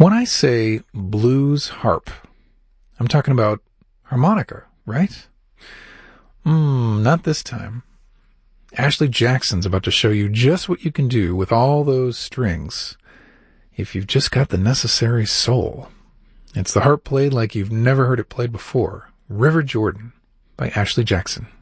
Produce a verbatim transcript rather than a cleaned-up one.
When I say blues harp, I'm talking about harmonica, right? Hmm, not this time. Ashley Jackson's about to show you just what you can do with all those strings if you've just got the necessary soul. It's the harp played like you've never heard it played before. River Jordan by Ashley Jackson.